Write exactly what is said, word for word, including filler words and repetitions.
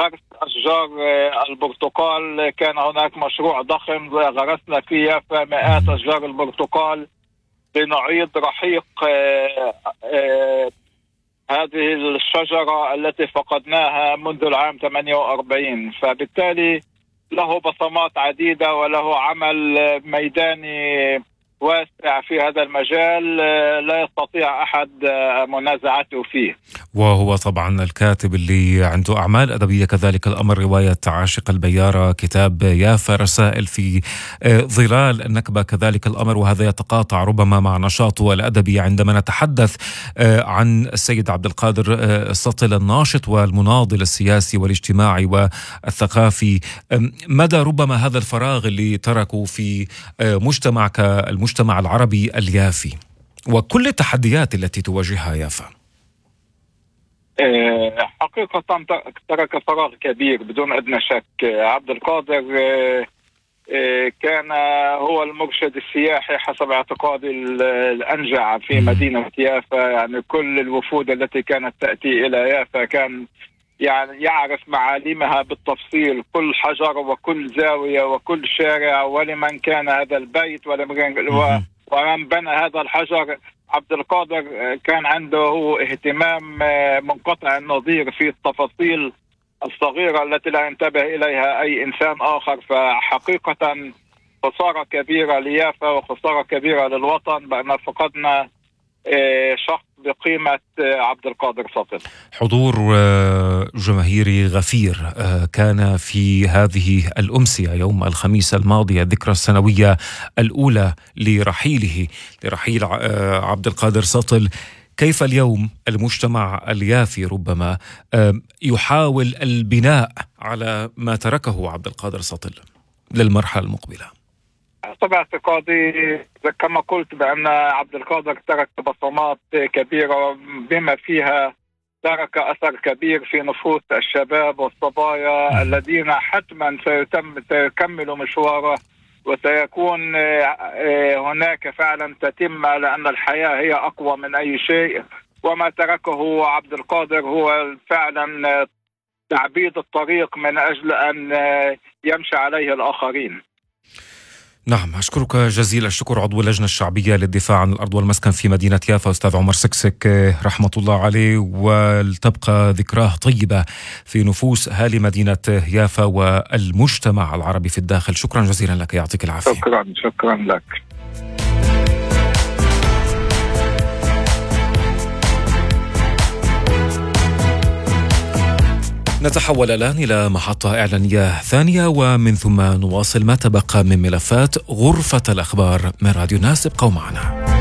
غرس أشجار البرتقال. كان هناك مشروع ضخم غرسنا في يافا مئات أشجار البرتقال لنعيد رحيق هذه الشجرة التي فقدناها منذ العام ثمانية وأربعين. فبالتالي له بصمات عديدة وله عمل ميداني واسع في هذا المجال لا يستطيع أحد منازعته فيه. وهو طبعا الكاتب اللي عنده أعمال أدبية كذلك الأمر، رواية عاشق البيارة، كتاب يافا، رسائل في ظلال النكبة كذلك الأمر، وهذا يتقاطع ربما مع نشاطه الأدبي. عندما نتحدث عن السيد عبد القادر سطل الناشط والمناضل السياسي والاجتماعي والثقافي، مدى ربما هذا الفراغ اللي تركه في مجتمع كالمجتمع العربي اليافي وكل التحديات التي تواجهها يافا؟ حقيقة ترك فراغ كبير بدون أدنى شك. عبد القادر كان هو المرشد السياحي حسب اعتقادي الأنجع في مدينة يافا. يعني كل الوفود التي كانت تأتي إلى يافا كان يعني يعرف معالمها بالتفصيل، كل حجر وكل زاوية وكل شارع ولمن كان هذا البيت ومن بنى هذا الحجر. عبد القادر كان عنده اهتمام منقطع النظير في التفاصيل الصغيرة التي لا ينتبه إليها أي إنسان آخر. فحقيقة خسارة كبيرة ليافا وخسارة كبيرة للوطن بأن فقدنا شخص بقيمة عبد القادر سطل. حضور جماهيري غفير كان في هذه الأمسية يوم الخميس الماضي، الذكرى السنوية الأولى لرحيله لرحيل عبد القادر سطل. كيف اليوم المجتمع اليافي ربما يحاول البناء على ما تركه عبد القادر سطل للمرحلة المقبلة؟ طبعا اعتقادي كما قلت بأن عبد القادر ترك بصمات كبيرة بما فيها ترك أثر كبير في نفوس الشباب والصبايا الذين حتما سيتم سيكملوا مشواره وسيكون هناك فعلا تتمة، لأن الحياة هي أقوى من أي شيء. وما تركه عبد القادر هو فعلا تعبيد الطريق من أجل أن يمشي عليه الآخرين. نعم، أشكرك جزيل الشكر عضو اللجنة الشعبية للدفاع عن الأرض والمسكن في مدينة يافا أستاذ عمر سكسك رحمة الله عليه، ولتبقى ذكراه طيبة في نفوس أهالي مدينة يافا والمجتمع العربي في الداخل. شكرا جزيلا لك، يعطيك العافية. شكرا شكرا لك. نتحول الآن إلى محطة إعلانية ثانية ومن ثم نواصل ما تبقى من ملفات غرفة الأخبار من راديو ناس. ابقوا معنا.